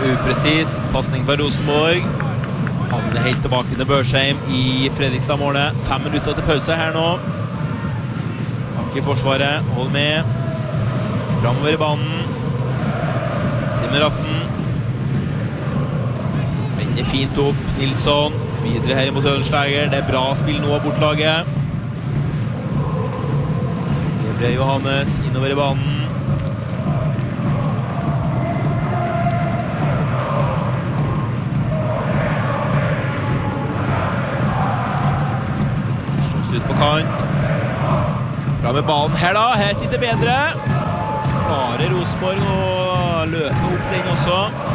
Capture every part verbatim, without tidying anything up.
Upresis, passning fra Rosenborg. Havner helt tilbake til Børsheim i Fredrikstad-målet. Fem minutter til pause her nå. Bak i forsvaret, hold med. Fremover i banen. Simen Raffen. Vender fint opp, Nilsson. Videre her mot Ødensteiger. Det er bra spill nå av bortlaget. Gebre Johannes innover i banen. Ut på kant. Fra med ballen her da, her sitter bedre. Klarer Rosenborg å løpe opp den også.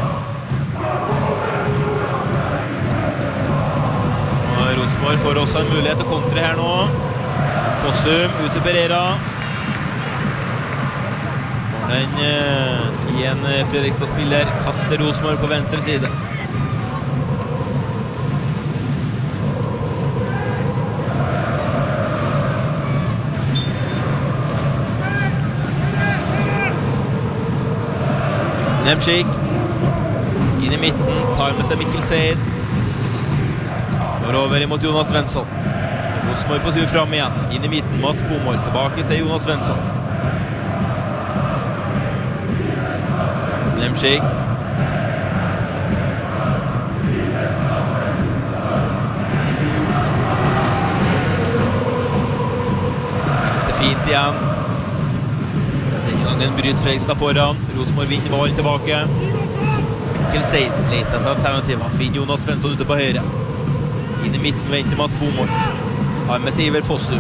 Og Rosenborg får også en mulighet til å kontre her nå. Fossum ut til Pereira. Den uh, i en Fredrikstad-spiller kaster Rosenborg på venstre side. Nemchik inn i midten, tar med seg Mikkel Seid. Går over imot Jonas Svensson. Rosenborg på tur fram igjen. Inn i midten, Mats Bomold. Tilbake til Jonas Svensson. Nemchik. Spilles det fint igjen. Den bryter Fredrikstad foran. Rosenborg vinner ball tilbake. Mikkel Seid leter etter alternativ. Han finner Jonas Svensson ute på høyre. Inn i midten venter Mats Bomold. Har med seg Iver Fossum.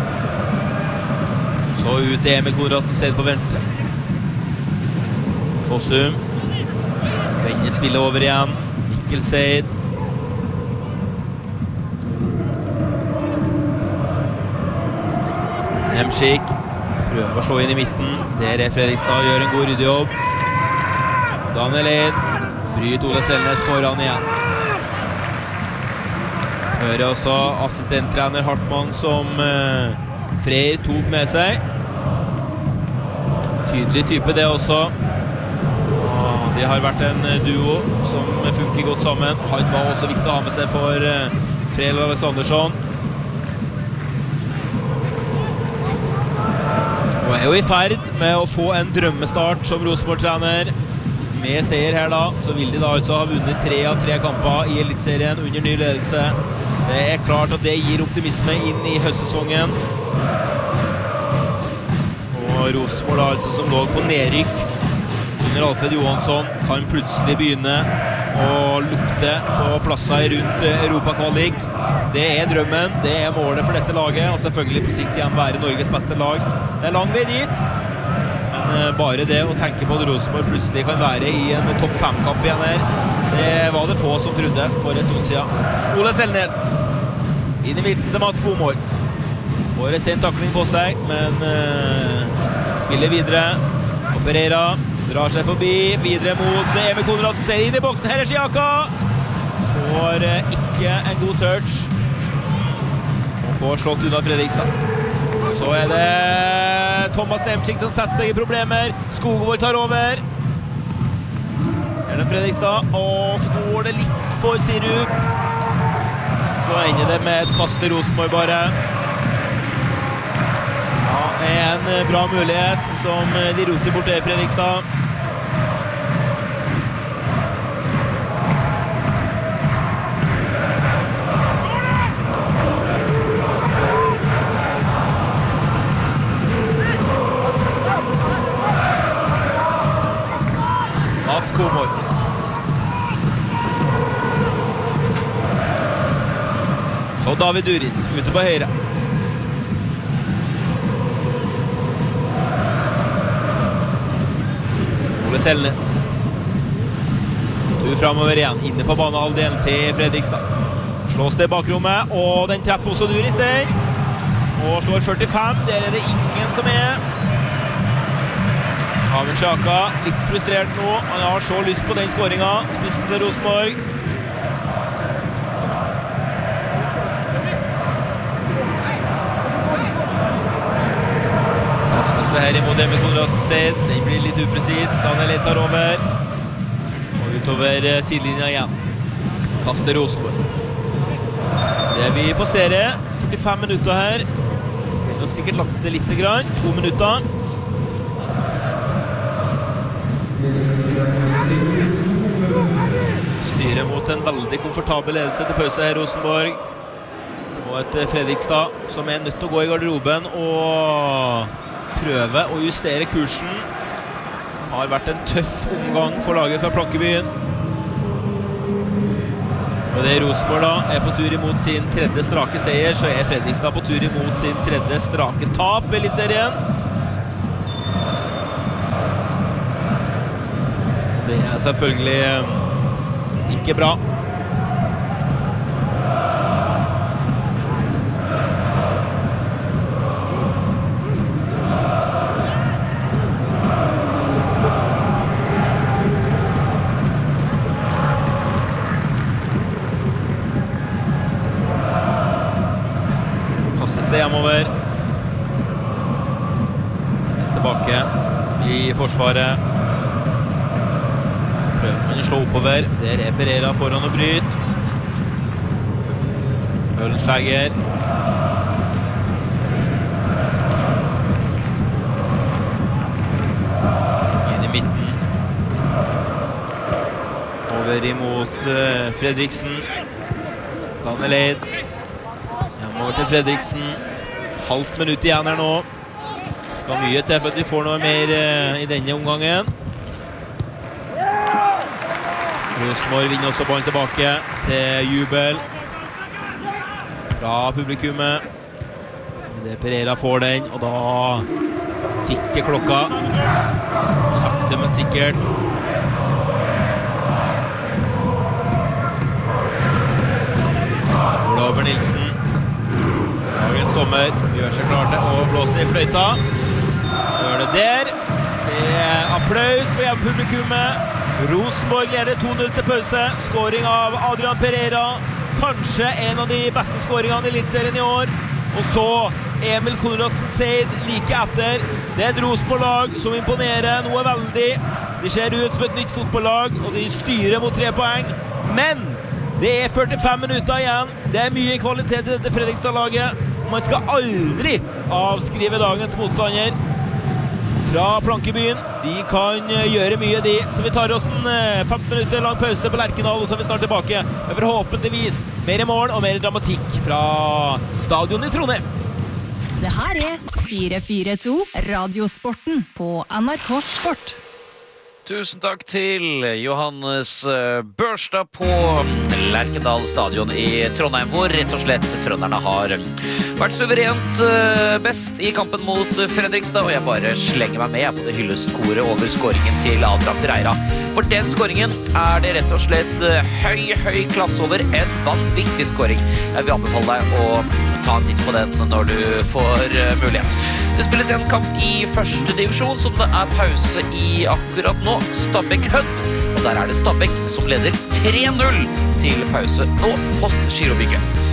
Så ut til Emil Konradsen Seid på venstre. Fossum. Vender spillet over igjen. Mikkel Seid. Nemchik. Prøver å slå inn i midten. Der er Fredrikstad, gjør en god ryddejobb. Daniel Eid bryter Ole Selnes foran igjen. Hører også assistenttrener Hartmann som uh, Freyr tok med seg. Tydelig type det også. Og det har vært en duo som funker godt sammen. Han var også viktig å ha med seg for uh, Freyr Alexandersson. Og er jo i ferd med å få en drømmestart som Rosenborg-trener. Med seier her da, så vil de da altså ha vunnet tre av tre kamper i Elitserien under ny ledelse. Det er klart at det gir optimisme inn i høstsesongen. Og Rosenborg da altså som lå på nedrykk under Alfred Johansson kan plutselig begynne å lukte på plasser rundt Europakvalik. Det er drømmen, det er målet for dette laget, og selvfølgelig på sikt igjen være Norges beste lag. Det er lang vei dit, men bare det å tenke på at Rosenborg plutselig kan være i en topp fem-kamp igjen her, det var det få som trodde for en stund siden. Ole Selnes, inn i midten til Mats Bomold. Får en sen takling på seg, men uh, spiller videre. Og Pereira drar seg forbi, videre mot Emil Konradsen Seid inn i boksen. Her er Skiaka. Får uh, ikke en god touch. Får slått unna Fredrikstad. Så er det Thomas Nemchik som setter seg i problemer. Skogvold tar over. Her er det Fredrikstad. Og så går det litt for Sirup. Så ender det med et kast til Rosenborg bare. Ja, en bra mulighet som de roter bort til Fredrikstad. Bomold. Så David Duris ute på høyre. Ole Selnes. Tur fremover igjen, inne på banehalvdelen til Fredrikstad. Slås det bakrommet, og den treffer også Duris den. Og slår førtifem, der er det ingen som er. Haven Sjaka, litt frustrert nå. Han har så lyst på den skåringen. Spissen til Rosenborg. Kastes det her imot Emil Konradsen Seid. Den blir litt upresis. Daniel Eid tar over. Og Utover sidelinja igjen. Kaster Rosenborg. Det vi passerer. førtifem minutter her. Vi har nok sikkert lagt det litt grann. To minutter. Styrer mot en veldig komfortabel ledelse til pause her, Rosenborg. Og et Fredrikstad som er nødt til å gå i garderoben og prøve å justere kursen. Det har vært en tøff omgang for laget fra Plankebyen. Og det er Rosenborg da, er på tur imot sin tredje strake seier, så er Fredrikstad på tur imot sin tredje strake tap i Eliteserien. Det er selvfølgelig ikke bra. Hjemover. Tilbake i forsvaret. Prøver man å slå oppover. Der er Pereira foran og bryt. Hølenslager. Inn i midten. Over imot uh, Fredriksen. Daniel Eid. Over til Fredriksen. Halvt minutt igjen her nå. Skal mye til for at vi får noe mer uh, i denne omgangen. Rosenborg vinner også ballen tilbake til jubel fra publikummet. Det Pereira får den, og da tikker klokka. Sakte, men sikkert. Olaver Nilsen. Dagens dommer gjør seg klar til å blåse i fløyta. Gjør det der. Det er applaus for hjemmepublikummet. Rosenborg leder to null til pause. Skåring av Adrian Pereira. Kanskje en av de beste skåringene i Eliteserien i år. Og så Emil Konradsen Seid like etter. Det er et Rosenborg-lag som imponerer noe veldig. De ser ut som et nytt fotballag, og de styrer mot tre poeng. Men det er førtifem minutter igjen. Det er mye kvalitet i dette Fredrikstad-laget. Man skal aldri avskrive dagens motstander fra Plankebyen. De kan gjøre mye de. Så vi tar oss en femten minutter lang pause på Lerkendal, og så er vi snart tilbake. Men forhåpentligvis mer mål og mer dramatikk fra stadion i Trondheim. Det her er fire fire to Radiosporten på N R K Sport. Tusen takk til Johannes Børstad på Lerkendal stadion i Trondheim, hvor rett og slett trønderne har vært suverent best i kampen mot Fredrikstad, og jeg bare slenger meg med på det hyllestkoret over skåringen til Adrian Pereira. For den skåringen er det rett og slett høy, høy klasse over en vanvittig skåring. Jeg vil anbefale deg å ta en titt på den når du får mulighet. Det spilles en kamp i første divisjon som det er pause i akkurat nå. Stabæk Hødd, og der er det Stabæk som leder tre null til pause nå, post Girobygget.